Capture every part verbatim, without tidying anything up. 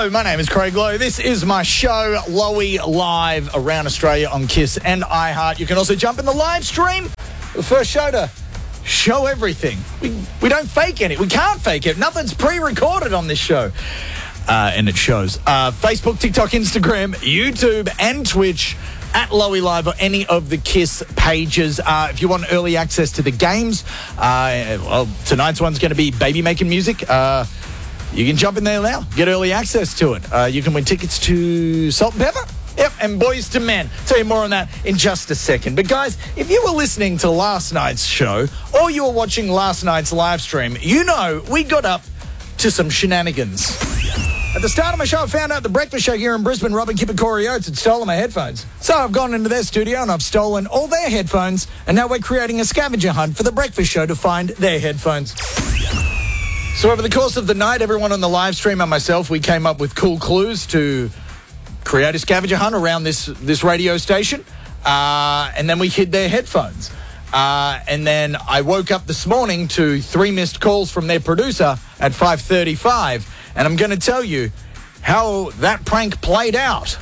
Hello, my name is Craig Lowe. This is my show, Lowy Live, around Australia on Kiss and iHeart. You can also jump in the live stream. The first show to show everything. We, we don't fake any. We can't fake it. Nothing's pre-recorded on this show. Uh, and it shows. Uh, Facebook, TikTok, Instagram, YouTube, and Twitch at Lowy Live or any of the Kiss pages. Uh, if you want early access to the games, uh, well, tonight's one's going to be Baby Making Music. Uh, you can jump in there now. Get early access to it. Uh, you can win tickets to Salt and Pepper. Yep, and Boys to Men. Tell you more on that in just a second. But guys, if you were listening to last night's show or you were watching last night's live stream, you know we got up to some shenanigans. At the start of my show, I found out the breakfast show here in Brisbane, Rob and Kip and Corey Oates had stolen my headphones. So I've gone into their studio and I've stolen all their headphones, and now we're creating a scavenger hunt for the breakfast show to find their headphones. So over the course of the night, everyone on the live stream and myself, we came up with cool clues to create a scavenger hunt around this, this radio station, uh, and then we hid their headphones. Uh, and then I woke up this morning to three missed calls from their producer at five thirty-five, and I'm going to tell you how that prank played out.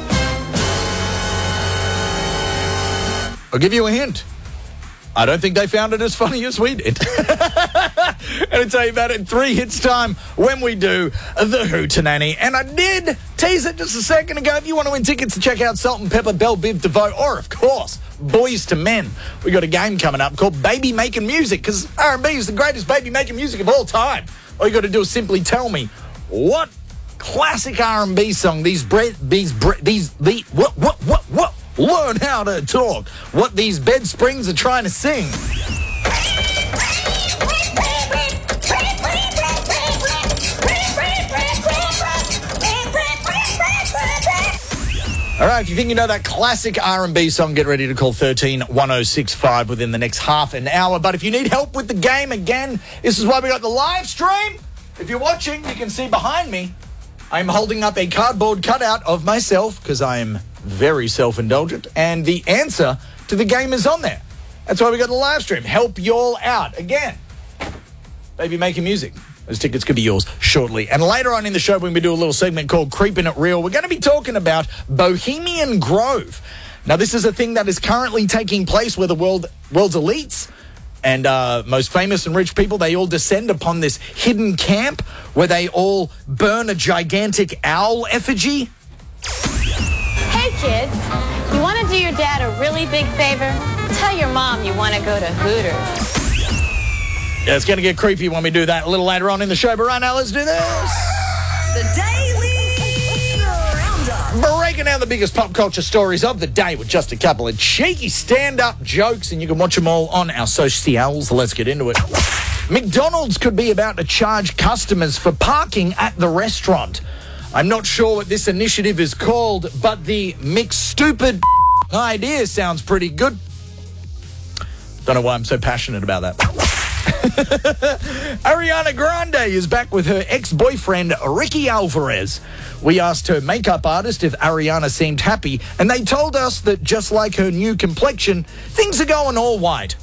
I'll give you a hint. I don't think they found it as funny as we did. And I'll tell you about it in three hits time when we do the Hootenanny. And I did tease it just a second ago. If you want to win tickets to check out Salt and Pepper, Belle Biv DeVoe, or of course, Boys to Men, we got a game coming up called Baby Making Music, because R and B is the greatest baby making music of all time. All you got to do is simply tell me what classic R and B song these bre- these bre- these the what what what what learn how to talk. What these bed springs are trying to sing. All right, if you think you know that classic R and B song, get ready to call thirteen one oh six five within the next half an hour. But if you need help with the game, again, this is why we got the live stream. If you're watching, you can see behind me, I'm holding up a cardboard cutout of myself because I am very self-indulgent, and the answer to the game is on there. That's why we got the live stream. Help y'all out. Again, Baby Making Music. Those tickets could be yours shortly. And later on in the show, when we do a little segment called Creeping It Real, we're going to be talking about Bohemian Grove. Now, this is a thing that is currently taking place where the world world's elites and uh, most famous and rich people, they all descend upon this hidden camp where they all burn a gigantic owl effigy. Hey, kids, you want to do your dad a really big favor? Tell your mom you want to go to Hooters. Yeah, it's going to get creepy when we do that a little later on in the show, but right now, let's do this. The Daily Roundup. Breaking down the biggest pop culture stories of the day with just a couple of cheeky stand-up jokes, and you can watch them all on our socials. Let's get into it. McDonald's could be about to charge customers for parking at the restaurant. I'm not sure what this initiative is called, but the McStupid idea sounds pretty good. Don't know why I'm so passionate about that. Ariana Grande is back with her ex-boyfriend, Ricky Alvarez. We asked her makeup artist if Ariana seemed happy, and they told us that just like her new complexion, things are going all white.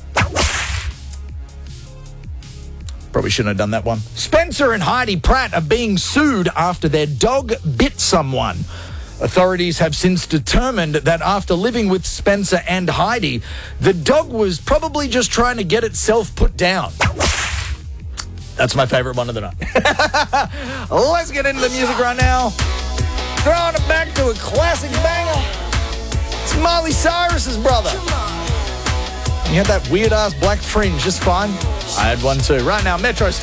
Probably shouldn't have done that one. Spencer and Heidi Pratt are being sued after their dog bit someone. Authorities have since determined that after living with Spencer and Heidi, the dog was probably just trying to get itself put down. That's my favorite one of the night. Let's get into the music right now. Throwing it back to a classic banger. It's Miley Cyrus's brother. He had that weird-ass black fringe, just fine. I had one too. Right now, Metro